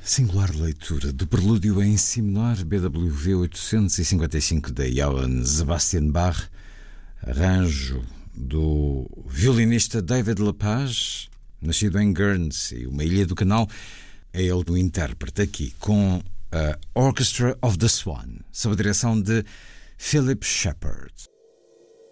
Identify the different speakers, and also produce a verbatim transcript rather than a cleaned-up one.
Speaker 1: Singular leitura do prelúdio em si menor B W V oitocentos e cinquenta e cinco de Johann Sebastian Bach, arranjo do violinista David Lepage, nascido em Guernsey, uma ilha do Canal. É ele o intérprete aqui com a Orchestra of the Swan, sob a direção de Philip Shepard.